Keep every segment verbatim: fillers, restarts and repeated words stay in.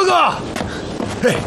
哥，嘿，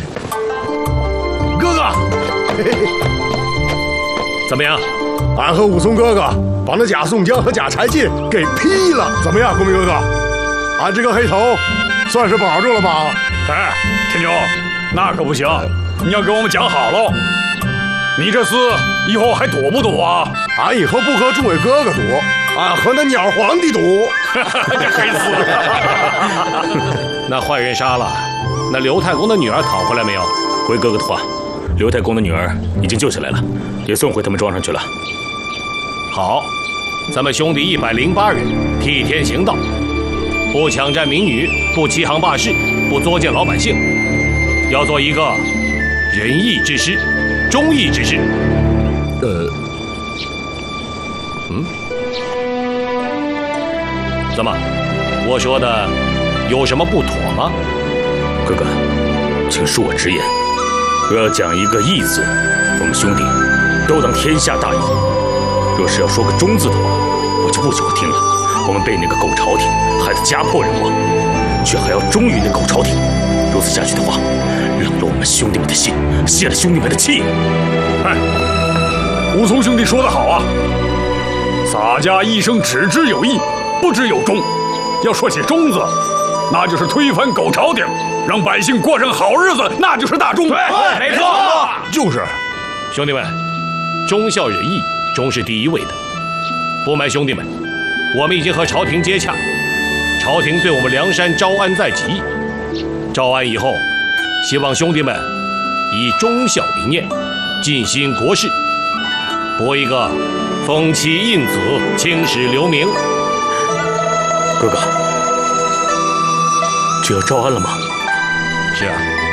哥哥，嘿嘿， 怎么样？ 俺和武松哥哥把那贾宋江和贾柴进给劈了，怎么样，公明哥哥？俺这个黑头算是保住了吧？ 哎，天九，那可不行，你要给我们讲好喽。你这厮以后还赌不赌啊？ 俺以后不和诸位哥哥赌，俺和那鸟皇帝赌。 这黑厮！ 那坏人杀了，那刘太公的女儿讨回来没有？ 回哥哥的话，刘太公的女儿已经救下来了，也送回他们庄上去了。 好，咱们兄弟一百零八人替天行道，不抢占民女，不欺行霸市，不作践老百姓，要做一个仁义之师。忠义之士， 呃， 嗯，怎么？我说的有什么不妥吗？ 哥哥，请恕我直言，若要讲一个义字，我们兄弟都当天下大义；若是要说个忠字的话，我就不许我听了。我们被那个狗朝廷害得家破人亡，却还要忠于那狗朝廷，如此下去的话，浪了我们兄弟们的心，泄了兄弟们的气。 哎，武松兄弟说得好啊！洒家一生只知有义，不知有忠。要说起忠字，那就是推翻狗朝廷，让百姓过上好日子，那就是大忠。 对，没错， 就是。 兄弟们，忠孝仁义，忠是第一位的。不瞒兄弟们，我们已经和朝廷接洽，朝廷对我们梁山招安在即。招安以后，希望兄弟们以忠孝为念，尽心国事，博一个封妻印子，青史留名。 哥哥，这要招安了吗？ 是啊。